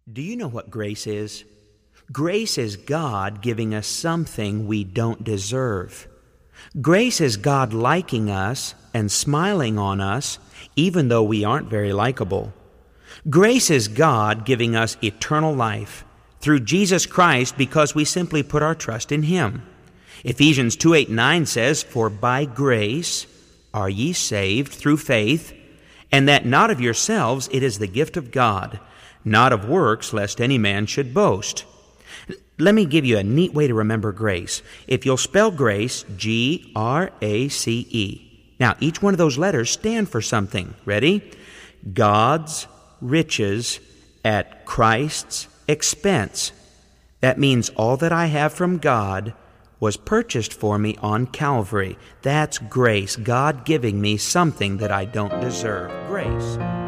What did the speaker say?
Do you know what grace is? Grace is God giving us something we don't deserve. Grace is God liking us and smiling on us, even though we aren't very likable. Grace is God giving us eternal life through Jesus Christ because we simply put our trust in Him. Ephesians 2:8-9 says, "For by grace are ye saved through faith, and that not of yourselves, it is the gift of God, not of works, lest any man should boast." Let me give you a neat way to remember grace. If you'll spell grace, G-R-A-C-E. Now, each one of those letters stand for something. Ready? God's riches at Christ's expense. That means all that I have from God was purchased for me on Calvary. That's grace, God giving me something that I don't deserve. Grace.